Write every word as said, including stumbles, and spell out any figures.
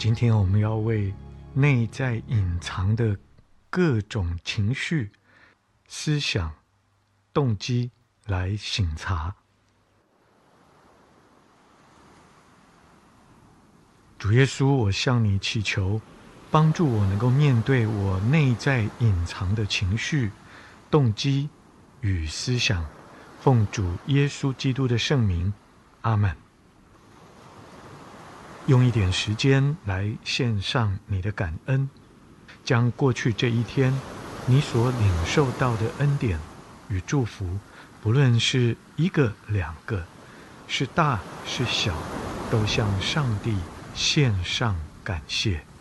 今天我们要为内在隐藏的各种情绪、思想、动机来省察。主耶稣，我向你祈求，帮助我能够面对我内在隐藏的情绪、动机与思想。奉主耶稣基督的圣名，阿们。用一点时间来献上你的感恩，将过去这一天你所领受到的恩典与祝福，不论是一个两个，是大是小，都向上帝献上感谢。